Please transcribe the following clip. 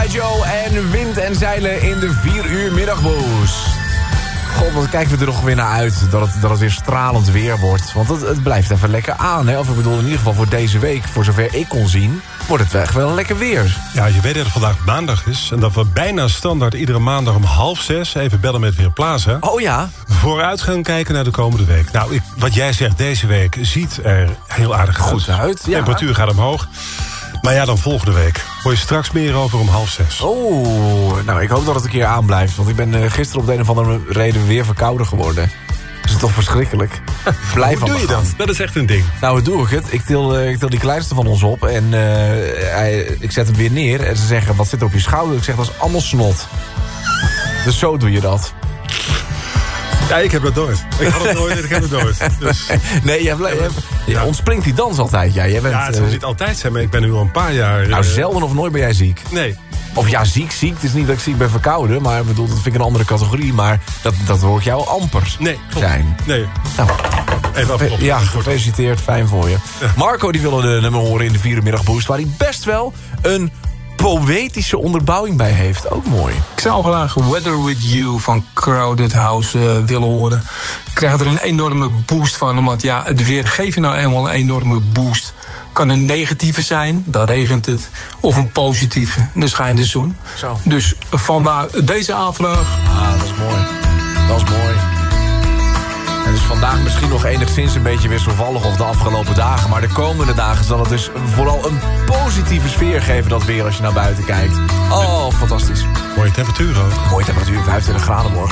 Joe en wind en zeilen in de 4 uur middagboost. God, wat kijken we er nog weer naar uit dat het weer stralend weer wordt. Want het blijft even lekker aan. Hè? Of ik bedoel in ieder geval voor deze week, voor zover ik kon zien, wordt het echt wel een lekker weer. Ja, je weet dat het vandaag maandag is. En dat we bijna standaard iedere maandag om 5:30 even bellen met Weerplaza. Oh ja? Vooruit gaan kijken naar de komende week. Nou, wat jij zegt, deze week ziet er heel aardig goed uit. De temperatuur gaat omhoog. Maar ja, dan volgende week. Hoor je straks meer over om 5:30. Oh, nou, ik hoop dat het een keer aanblijft. Want ik ben gisteren op de een of andere reden weer verkouden geworden. Dat is toch verschrikkelijk. Blijf Hoe doe je dat? Dat is echt een ding. Nou, hoe doe ik het? Ik til die kleinste van ons op en ik zet hem weer neer. En ze zeggen, wat zit er op je schouder? Ik zeg, dat is allemaal snot. Dus zo doe je dat. Ja, ik heb dat nooit. Ik had het nooit en ik heb het nooit. Dus... Nee, je ontspringt die dans altijd. Ja, jij bent, ja, het zal niet altijd zijn, maar ik ben nu al een paar jaar... Nou, zelden of nooit ben jij ziek? Nee. Of ja, ziek. Het is niet dat ik ziek ben verkouden, maar bedoel, dat vind ik een andere categorie. Maar dat hoor ik jou amper zijn. Nee. Nou, even afkloppen. Ja, gefeliciteerd. Fijn voor je. Ja. Marco die wilde de nummer horen in de 4 uur middagboost, waar hij best wel een poëtische onderbouwing bij heeft. Ook mooi. Ik zou graag Weather With You van Crowded House willen horen. Ik krijg er een enorme boost van, omdat ja, het weer geeft je nou eenmaal een enorme boost. Kan een negatieve zijn, dan regent het. Of een positieve, dan schijnt de zon. Zo. Dus vandaar deze aanvraag. Ah, dat is mooi. Dat is mooi. Het is vandaag misschien nog enigszins een beetje wisselvallig of de afgelopen dagen. Maar de komende dagen zal het dus vooral een positieve sfeer geven, dat weer, als je naar buiten kijkt. Oh, fantastisch. Mooie temperatuur ook. Mooie temperatuur, 25 graden morgen.